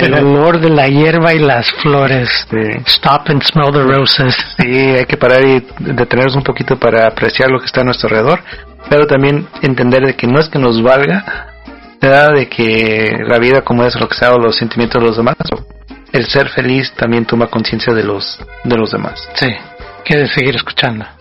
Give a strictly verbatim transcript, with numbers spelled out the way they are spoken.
El olor de la hierba y las flores. Sí. Stop and smell the roses. Sí, hay que parar y detenernos un poquito para apreciar lo que está a nuestro alrededor, pero también entender de que no es que nos valga nada de que la vida como es lo que sea o los sentimientos de los demás. El ser feliz también toma conciencia de los de los demás. Sí, quiere seguir escuchando.